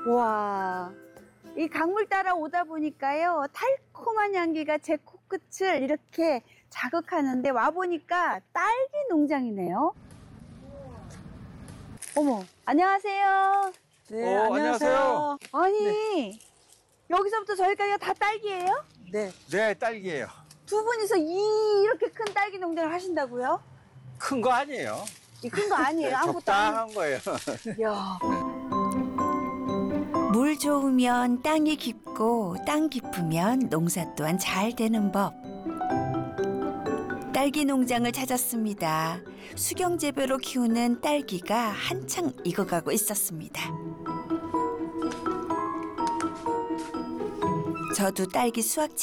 와, 이 강물 따라 오다 보니까요, 달콤한 향기가 제 코끝을 이렇게 자극하는데 와보니까 딸기 농장이네요. 어머, 안녕하세요. 네, 안녕하세요. 아니, 여기서부터 저기까지가 다 딸기예요? 네. 네, 딸기예요. 두 분이서 이렇게 큰 딸기 농장을 하신다고요? 큰 거 아니에요. 이 큰 거 아니에요? 아무것도 아니에요. 적당한 거예요. 이야. 물 좋으면 땅이 깊고 땅 깊으면 농사 또한 잘 되는 법. 딸기 농장을 찾았습니다. 수경 재배로 키우는 딸기가 한창 익어가고 있었습니다. 저도 딸기 수확